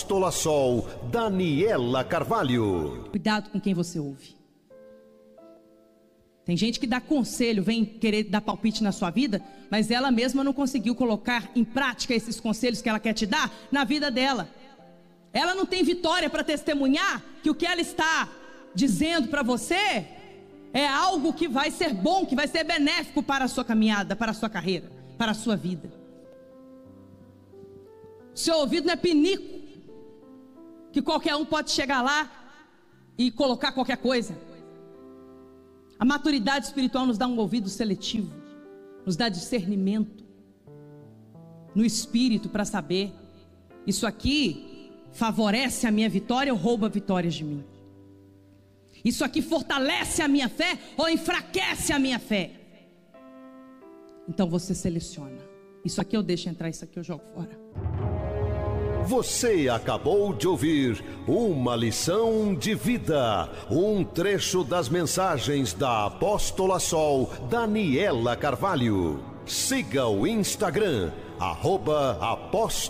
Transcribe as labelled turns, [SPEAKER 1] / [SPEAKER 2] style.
[SPEAKER 1] Apóstola Sol Daniela Carvalho.
[SPEAKER 2] Cuidado com quem você ouve. Tem gente que dá conselho, vem querer dar palpite na sua vida, mas ela mesma não conseguiu colocar em prática esses conselhos que ela quer te dar na vida dela. Ela não tem vitória para testemunhar que o que ela está dizendo para você é algo que vai ser bom, que vai ser benéfico para a sua caminhada, para a sua carreira, para a sua vida. Seu ouvido não é pinico, que qualquer um pode chegar lá e colocar qualquer coisa. A maturidade espiritual nos dá um ouvido seletivo, nos dá discernimento no espírito para saber: isso aqui favorece a minha vitória ou rouba vitórias de mim? Isso aqui fortalece a minha fé ou enfraquece a minha fé? Então você seleciona. Isso aqui eu deixo entrar, isso aqui eu jogo fora.
[SPEAKER 1] Você acabou de ouvir uma lição de vida, um trecho das mensagens da Apóstola Sol Daniela Carvalho. Siga o Instagram, @Apóstola